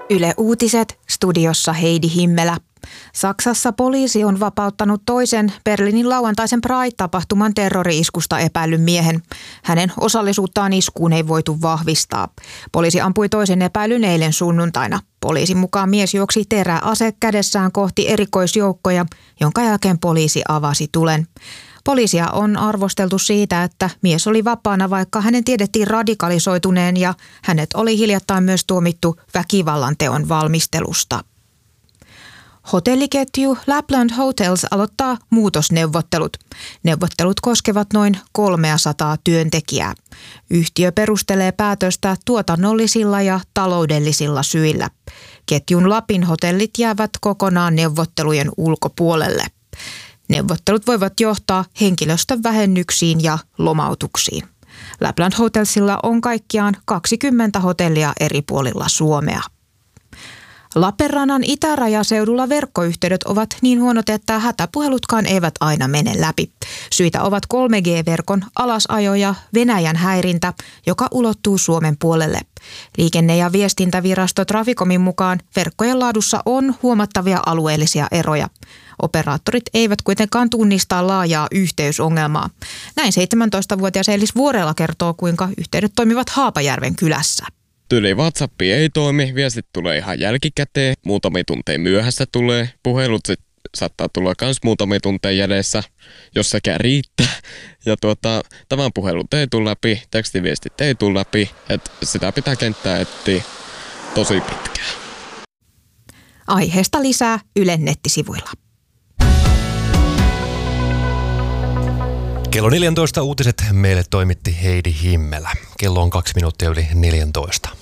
Yle Uutiset, studiossa Heidi Himmelä. Saksassa poliisi on vapauttanut toisen Berliinin lauantaisen Pride-tapahtuman terrori-iskusta epäillyn miehen. Hänen osallisuuttaan iskuun ei voitu vahvistaa. Poliisi ampui toisen epäilyn eilen sunnuntaina. Poliisin mukaan mies juoksi teräase kädessään kohti erikoisjoukkoja, jonka jälkeen poliisi avasi tulen. Poliisia on arvosteltu siitä, että mies oli vapaana, vaikka hänen tiedettiin radikalisoituneen ja hänet oli hiljattain myös tuomittu väkivallan teon valmistelusta. Hotelliketju Lapland Hotels aloittaa muutosneuvottelut. Neuvottelut koskevat noin 300 työntekijää. Yhtiö perustelee päätöstä tuotannollisilla ja taloudellisilla syillä. Ketjun Lapin hotellit jäävät kokonaan neuvottelujen ulkopuolelle. Neuvottelut voivat johtaa henkilöstön vähennyksiin ja lomautuksiin. Lapland Hotelsilla on kaikkiaan 20 hotellia eri puolilla Suomea. Lappeenrannan itärajaseudulla verkkoyhteydet ovat niin huonot, että hätäpuhelutkaan eivät aina mene läpi. Syitä ovat 3G-verkon alasajo ja Venäjän häirintä, joka ulottuu Suomen puolelle. Liikenne- ja viestintävirasto Traficomin mukaan verkkojen laadussa on huomattavia alueellisia eroja. Operaattorit eivät kuitenkaan tunnista laajaa yhteysongelmaa. Näin 17-vuotias Elis Vuorela kertoo, kuinka yhteydet toimivat Haapajärven kylässä. Tyyli WhatsApp ei toimi, viestit tulee ihan jälkikäteen, muutamia tunteja myöhässä tulee, puhelut saattaa tulla myös muutamia tunteja jäljessä, jos sekään riittää. Ja tämän puhelut ei tule läpi, tekstiviestit ei tule läpi, että sitä pitää kenttää etsiä tosi pitkään. Aiheesta lisää Ylen nettisivuilla. Kello 14 uutiset meille toimitti Heidi Himmelä. Kello on 2 minuuttia yli 14.